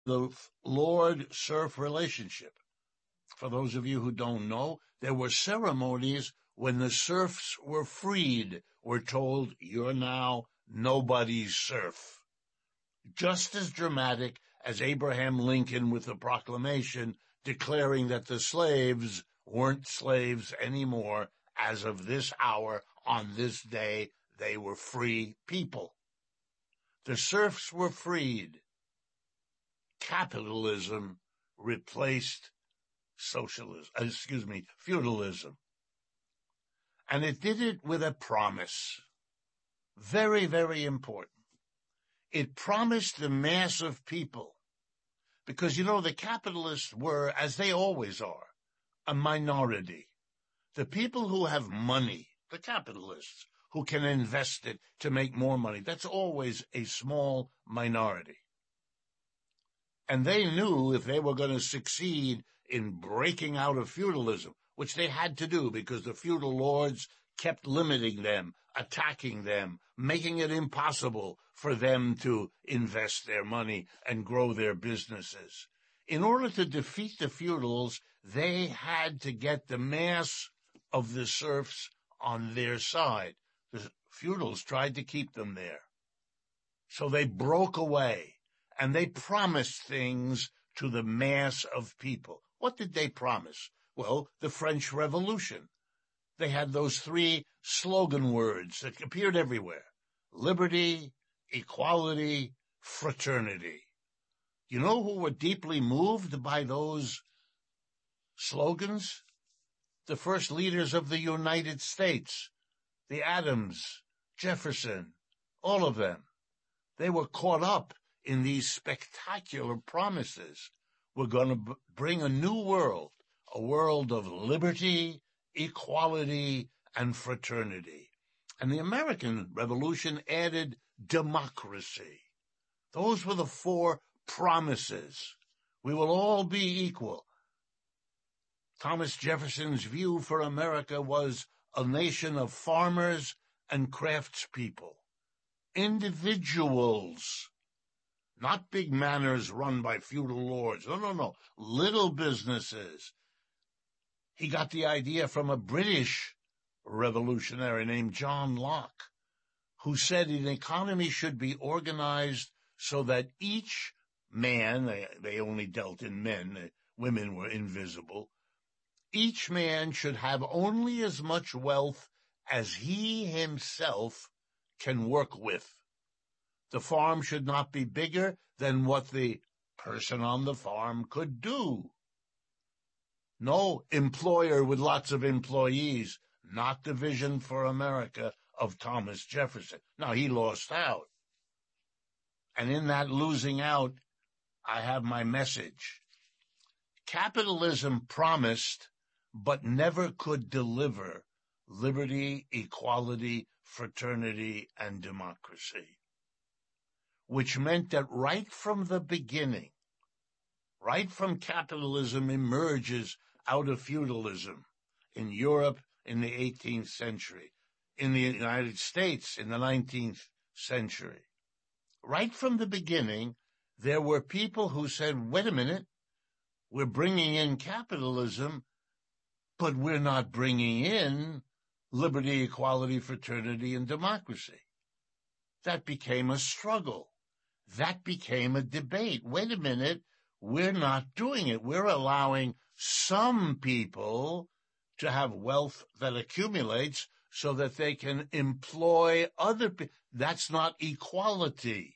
the lord-serf relationship. For those of you who don't know, there were ceremonies when the serfs were freed. We're told, you're now nobody's serf. Just as dramatic as Abraham Lincoln with the proclamation declaring that the slaves weren't slaves anymore. As of this hour, on this day, they were free people. The serfs were freed. Capitalism replaced feudalism. And it did it with a promise. Very, very important. It promised the mass of people. Because, the capitalists were, as they always are, a minority. The people who have money, the capitalists, who can invest it to make more money, that's always a small minority. And they knew if they were going to succeed in breaking out of feudalism, which they had to do because the feudal lords kept limiting them, attacking them, making it impossible for them to invest their money and grow their businesses. In order to defeat the feudals, they had to get the mass of the serfs on their side. The feudals tried to keep them there. So they broke away, and they promised things to the mass of people. What did they promise? Well, the French Revolution. They had those three slogan words that appeared everywhere: liberty, equality, fraternity. You know who were deeply moved by those slogans? The first leaders of the United States, the Adams, Jefferson, all of them. They were caught up in these spectacular promises. We're going to bring a new world, a world of liberty, equality, and fraternity. And the American Revolution added democracy. Those were the four promises. We will all be equal. Thomas Jefferson's view for America was a nation of farmers and craftspeople, individuals, not big manors run by feudal lords. No. Little businesses. He got the idea from a British revolutionary named John Locke, who said an economy should be organized so that each man, they only dealt in men, women were invisible, each man should have only as much wealth as he himself can work with. The farm should not be bigger than what the person on the farm could do. No employer with lots of employees, not the vision for America of Thomas Jefferson. Now, he lost out. And in that losing out, I have my message. Capitalism promised, but never could deliver, liberty, equality, fraternity, and democracy. Which meant that right from the beginning, right from capitalism emerges out of feudalism in Europe in the 18th century, in the United States in the 19th century. Right from the beginning, there were people who said, wait a minute, we're bringing in capitalism, but we're not bringing in liberty, equality, fraternity, and democracy. That became a struggle. That became a debate. Wait a minute, we're not doing it. We're allowing some people to have wealth that accumulates so that they can employ other people. That's not equality.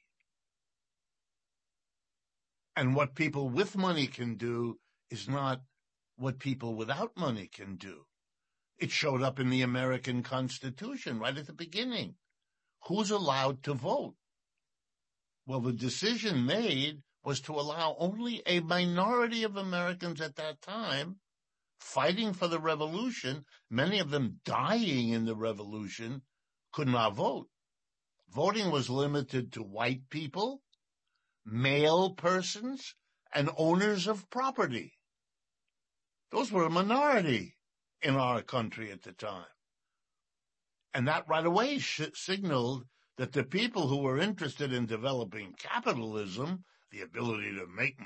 And what people with money can do is not what people without money can do. It showed up in the American Constitution right at the beginning. Who's allowed to vote? Well, the decision made was to allow only a minority of Americans at that time fighting for the revolution, many of them dying in the revolution, could not vote. Voting was limited to white people, male persons, and owners of property. Those were a minority in our country at the time. And that right away signaled that the people who were interested in developing capitalism, the ability to make